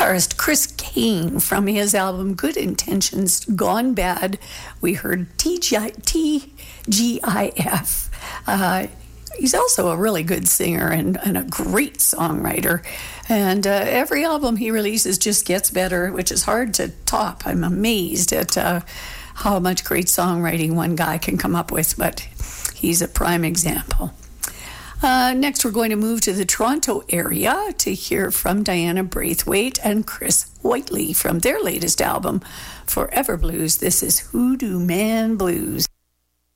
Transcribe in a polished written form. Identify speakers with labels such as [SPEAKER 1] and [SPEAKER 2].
[SPEAKER 1] guitarist Chris Kane from his album Good Intentions Gone Bad. We heard TGIF. He's also a really good singer and a great songwriter. And every album he releases just gets better, which is hard to top. I'm amazed at how much great songwriting one guy can come up with, but he's a prime example. Next, we're going to move to the Toronto area to hear from Diana Braithwaite and Chris Whiteley from their latest album, Forever Blues. This is Hoodoo Man Blues.